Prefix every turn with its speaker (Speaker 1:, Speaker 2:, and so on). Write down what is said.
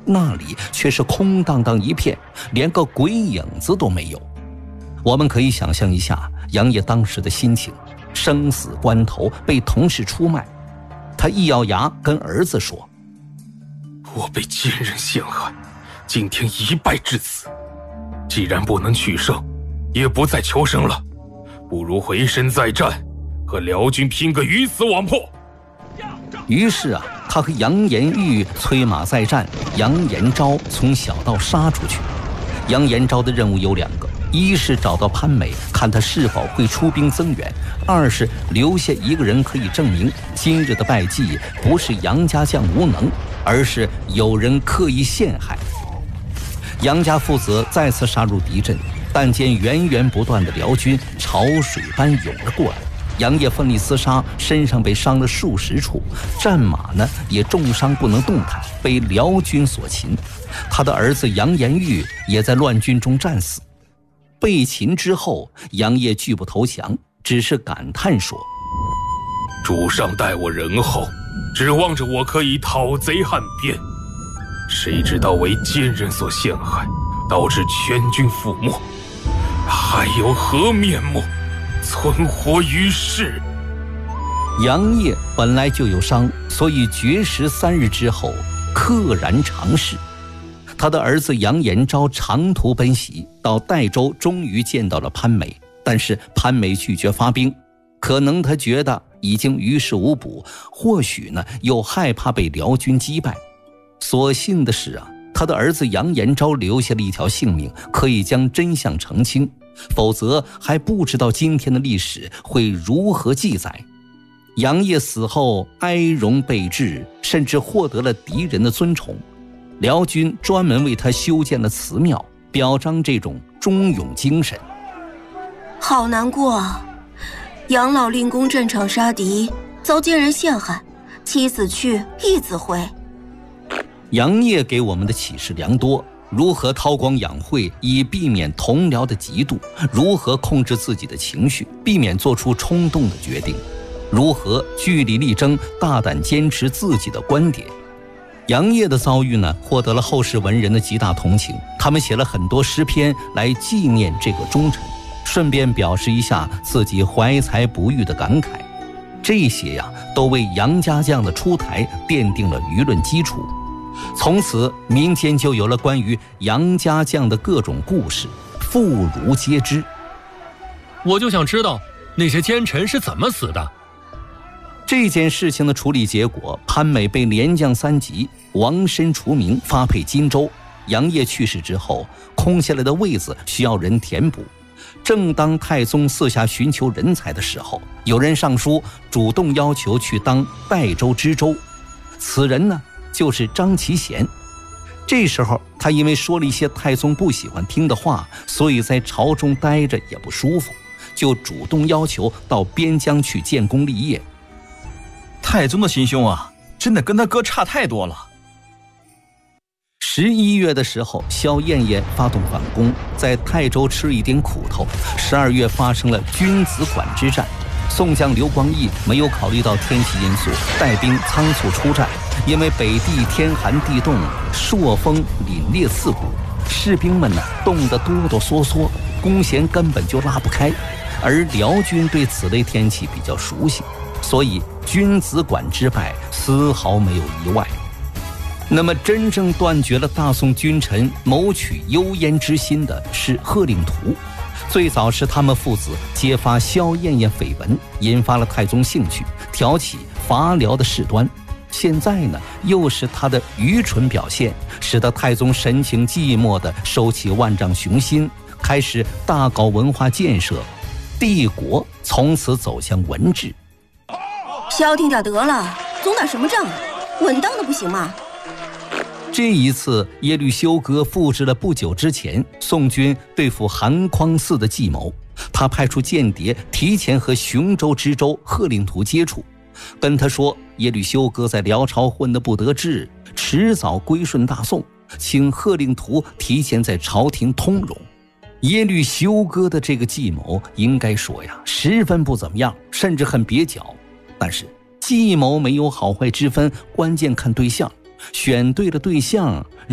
Speaker 1: 那里却是空荡荡一片，连个鬼影子都没有。我们可以想象一下杨业当时的心情，生死关头被同事出卖，他一咬牙跟儿子说：
Speaker 2: 我被奸人陷害，今天一败致死，既然不能取胜，也不再求生了，不如回身再战，和辽军拼个鱼死网破。
Speaker 1: 于是他和杨延玉催马再战，杨延昭从小道杀出去。杨延昭的任务有2个，一是找到潘美，看他是否会出兵增援；二是留下一个人可以证明今日的败绩不是杨家将无能，而是有人刻意陷害。杨家父子再次杀入敌阵，但见源源不断的辽军潮水般涌了过来。杨业奋力厮杀，身上被伤了数十处，战马呢也重伤不能动弹，被辽军所擒。他的儿子杨延玉也在乱军中战死。被擒之后，杨业拒不投降，只是感叹说：
Speaker 2: 主上待我仁厚，指望着我可以讨贼汉边，谁知道为奸人所陷害，导致全军覆没，还有何面目存活于世？
Speaker 1: 杨业本来就有伤，所以绝食3日之后溘然长逝。他的儿子杨延昭长途奔袭，到代州终于见到了潘美，但是潘美拒绝发兵，可能他觉得已经于事无补，或许呢又害怕被辽军击败。所幸的是他的儿子杨延昭留下了一条性命，可以将真相澄清，否则还不知道今天的历史会如何记载。杨业死后哀荣备至，甚至获得了敌人的尊崇。辽军专门为他修建了祠庙，表彰这种忠勇精神。
Speaker 3: 好难过啊！杨老令公战场杀敌，遭奸人陷害，妻子去，义子回。
Speaker 1: 杨业给我们的启示良多，如何韬光养晦以避免同僚的嫉妒，如何控制自己的情绪，避免做出冲动的决定，如何据理力争，大胆坚持自己的观点。杨业的遭遇呢，获得了后世文人的极大同情，他们写了很多诗篇来纪念这个忠臣，顺便表示一下自己怀才不遇的感慨。这些都为杨家将的出台奠定了舆论基础。从此民间就有了关于杨家将的各种故事，妇孺皆知。
Speaker 4: 我就想知道那些奸臣是怎么死的。
Speaker 1: 这件事情的处理结果，潘美被连降3级，王申除名，发配荆州。杨业去世之后，空下来的位子需要人填补。正当太宗四下寻求人才的时候，有人上书主动要求去当代州知州，此人呢就是张其贤。这时候他因为说了一些太宗不喜欢听的话，所以在朝中待着也不舒服，就主动要求到边疆去建功立业。
Speaker 5: 太宗的心胸真的跟他哥差太多了。
Speaker 1: 11月的时候，萧燕燕发动反攻，在泰州吃了一点苦头。12月发生了君子馆之战，宋将刘光义没有考虑到天气因素，带兵仓促出战。因为北地天寒地冻，朔风凛冽刺骨，士兵们冻得哆哆嗦嗦，弓弦根本就拉不开。而辽军对此类天气比较熟悉，所以君子馆之败丝毫没有意外。那么真正断绝了大宋君臣谋取幽燕之心的是贺令图。最早是他们父子揭发萧燕燕绯闻，引发了太宗兴趣，挑起伐辽的事端。现在呢，又是他的愚蠢表现，使得太宗神情寂寞地收起万丈雄心，开始大搞文化建设，帝国从此走向文治。
Speaker 3: 消停点得了，总打什么仗稳当的不行吗？
Speaker 1: 这一次耶律休哥复制了不久之前宋军对付韩匡嗣的计谋，他派出间谍提前和雄州知州贺令图接触，跟他说耶律休哥在辽朝混得不得志，迟早归顺大宋，请贺令图提前在朝廷通融。耶律休哥的这个计谋应该说十分不怎么样，甚至很蹩脚，但是计谋没有好坏之分，关键看对象，选对了对象